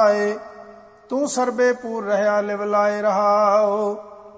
जाए, तू सर्बे पूर रहा लिव लाए रहाओ।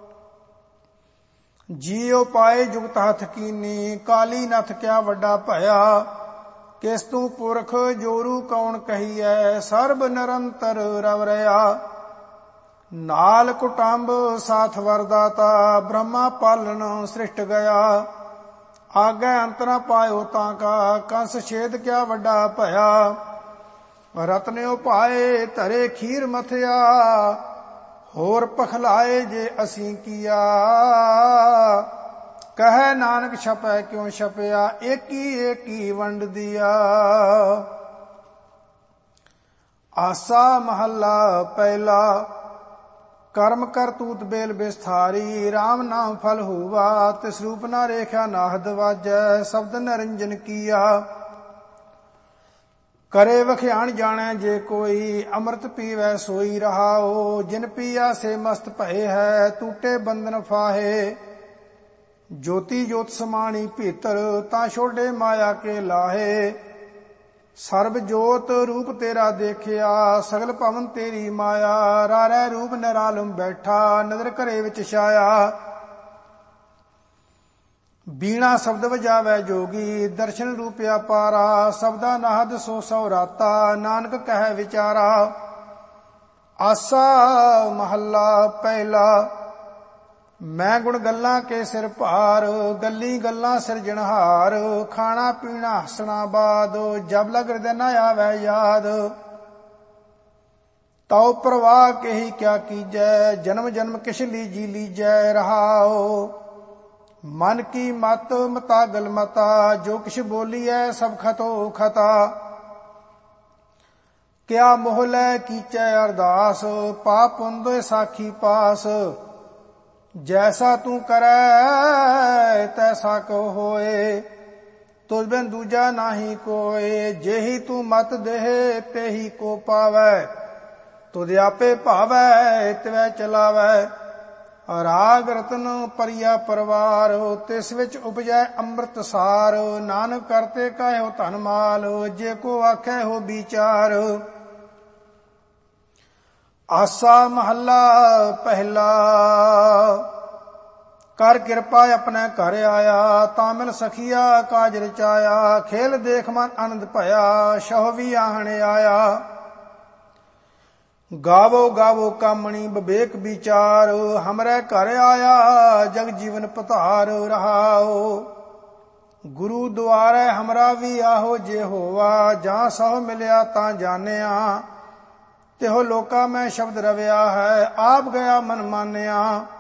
जीओ पाए जुगत हथ कीनी, काली नथ क्या वड्डा भया, किस तू पुरख जोरू कौन कहीऐ, सर्ब निरंतर रव रया। नाल कुटुंब साथ वरदाता, ब्रह्मा पालन सृष्ट गया, आगे अंत न पायो ताका, कंस छेद क्या वड्डा भया। रत्न्यो पाए धरे खीर मथया, होर पखलाए जे असी किया, कहे नानक छपै क्यों छपया, एक ही वंड दिया। आसा महला पहला, कर्म करतूत बेल बिस्थारी, राम नाम फल हुआ, तिस रूप न रेख्या नाहद वाजै, शब्द निरंजन किया। करे वख्याण जाने जे कोई, अमृत पीवै सोई रहाओ, जिन पिया से मस्त भये है, टूटे बंधन फाहे। ज्योति ज्योत समाणी भीतर, ता छोड़े माया के लाहे, सर्ब जोत रूप तेरा देखिया, सगल भवन तेरी माया, रारै रूप निरालम बैठा, नजर घरे विच छाया। बीणा शब्द वजावै जोगी, दर्शन रूप अपारा, शब्दा नाहद सो सौराता, नानक कह विचारा। आसा महला पहला, मैं गुण गल्लां के सिर भार, गल्ली गल्लां सिरजनहार, खाना पीना हसना बाद, जब लग हृदय न आवे याद। तौ प्रवाह के ही क्या कीजै, जन्म जन्म किश लीजी लीजै रहाओ। मन की मत मतागल मता, जो किछ बोलीऐ सब खतो खता। क्या मोह लै कीचै अरदास, पाप पुंद साखी पास। जैसा तू करै तैसा को होए, तुझ बिन दूजा नाही कोय। जेही तू मत देह तेही को पावै, तुझ आपे भावै तिवै चलावै। राग रतन परिया परवार, तिस विच उपजै अमृत सार। नानक करते कहो धन माल, जे को आखे हो विचार। आसा महला पहला, कर कृपा अपने घर आया, तामिल सखिया काज रचाया। खेल देख मन आनंद भया, शह भी आहण आया। गावो गावो कामणी विवेक विचार, हमरे घर आया जग जीवन पधार रहाओ। गुरु द्वारे हमरा भी आहो जे होवा, जहाँ सह मिलिया ता जानिया। तिहो लोका में शब्द रविया है, आप गया मन मानिया।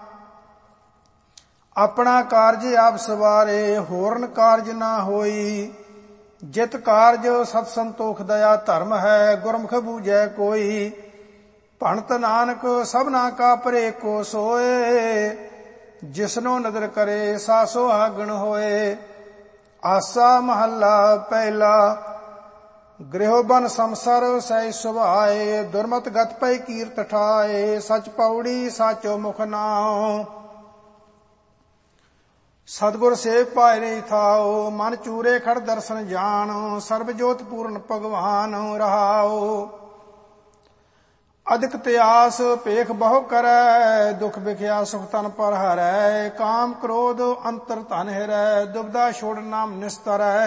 अपना कारज आप सवारे, होरन कारज ना होई। जित कारज सत संतोख दया धर्म है, गुरमुख बूझै कोई। भणत नानक सबना का परे को सोए, जिसनो नदर करे सा सुहागण होए। आसा महला पहला, गृह बन संसार सह सुभाए, दुर्मत गत पै कीर्त ठाए। सच पौड़ी साचो मुख नाओ, सतगुर सेव पाए नहीं थाओ। मन चूरे खड़ दर्शन जान, सर्वजोत पूर्ण भगवान रहाओ। अधिक त्यास पेख बहु करै, दुख बिख्या सुख तन पर हरै। काम क्रोध अंतर धन हिरै, दुबदा छोड़ नाम निस्तरै।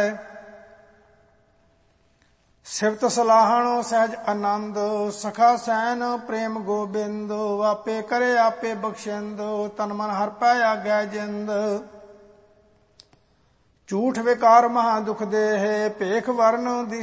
सिफत सलाहण सहज आनंद, सखा सैन प्रेम गोबिंद। आपे करे आपे बख्शिंद, तन मन हर पै आगै जिंद। झूठ विकार महा दुख देह, पेख वर्ण